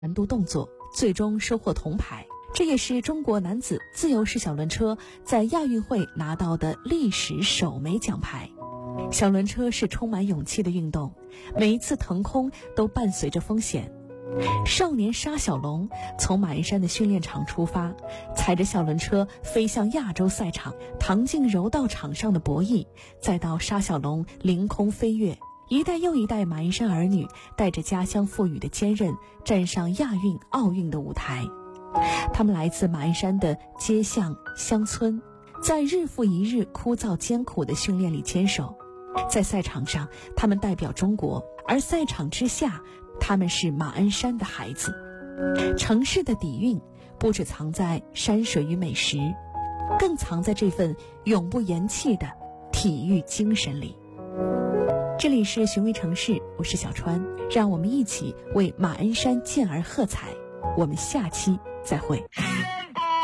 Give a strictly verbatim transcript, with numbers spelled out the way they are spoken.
难度动作，最终收获铜牌。这也是中国男子自由式小轮车在亚运会拿到的历史首枚奖牌。小轮车是充满勇气的运动，每一次腾空都伴随着风险。少年沙小龙从马鞍山的训练场出发，踩着小轮车飞向亚洲赛场，唐静柔道场上的博弈，再到沙小龙凌空飞跃。一代又一代马鞍山儿女带着家乡赋予的坚韧，站上亚运、奥运的舞台。他们来自马鞍山的街巷乡村，在日复一日枯燥艰苦的训练里坚守。在赛场上，他们代表中国；而赛场之下，他们是马鞍山的孩子。城市的底蕴不只藏在山水与美食，更藏在这份永不言弃的体育精神里。这里是寻味城市，我是小川，让我们一起为马鞍山健儿喝彩。我们下期再会。